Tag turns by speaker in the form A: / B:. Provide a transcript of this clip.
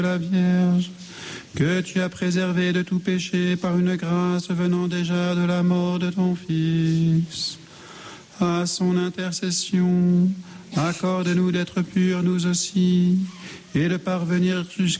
A: la Vierge, que tu as préservé de tout péché par une grâce venant déjà de la mort de ton Fils. À son intercession, accorde-nous d'être purs nous aussi, et de parvenir jusqu'à